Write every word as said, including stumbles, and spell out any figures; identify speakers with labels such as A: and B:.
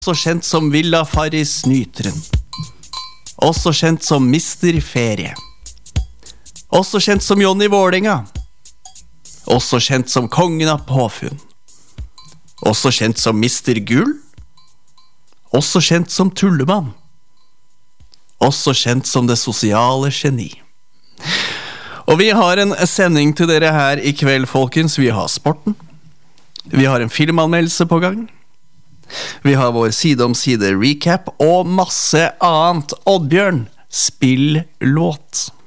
A: Også kjent som Villa Farris Nyteren. Også kjent som Mister Ferie. Også kjent som Johnny Vålinga. Også kjent som Kongen av Påfunn. Også kjent som Mister Gull. Også kjent som Tullemann. Også kjent som det sosiale geni. Og vi har en sending til dere her i kveld, folkens. Vi har sporten. Vi har en filmanmeldelse på gang. Vi har vår side om side recap og masse annet. Oddbjørn, spill låt.